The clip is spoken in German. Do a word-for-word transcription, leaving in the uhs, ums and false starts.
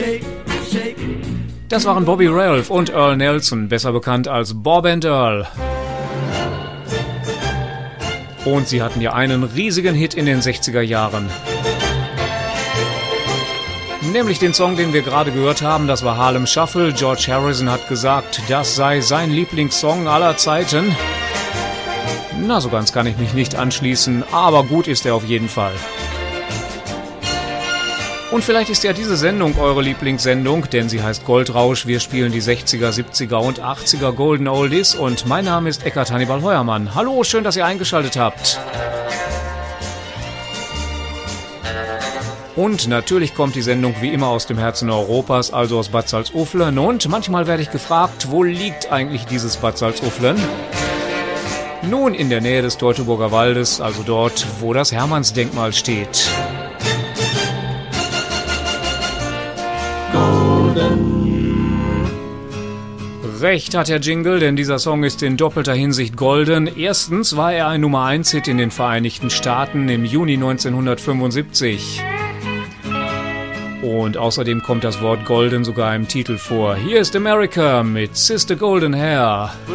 Das waren Bobby Ralph und Earl Nelson, besser bekannt als Bob and Earl. Und sie hatten ja einen riesigen Hit in den sechziger Jahren. Nämlich den Song, den wir gerade gehört haben, das war Harlem Shuffle. George Harrison hat gesagt, das sei sein Lieblingssong aller Zeiten. Na, so ganz kann ich mich nicht anschließen, aber gut ist er auf jeden Fall. Und vielleicht ist ja diese Sendung eure Lieblingssendung, denn sie heißt Goldrausch. Wir spielen die sechziger, siebziger und achtziger Golden Oldies und mein Name ist Eckart Hannibal Heuermann. Hallo, schön, dass ihr eingeschaltet habt. Und natürlich kommt die Sendung wie immer aus dem Herzen Europas, also aus Bad Salzuflen. Und manchmal werde ich gefragt, wo liegt eigentlich dieses Bad Salzuflen? Nun in der Nähe des Teutoburger Waldes, also dort, wo das Hermannsdenkmal steht. Recht hat der Jingle, denn dieser Song ist in doppelter Hinsicht golden. Erstens war er ein Nummer eins Hit in den Vereinigten Staaten im Juni neunzehnhundertfünfundsiebzig. Und außerdem kommt das Wort golden sogar im Titel vor. Hier ist America mit Sister Golden Hair.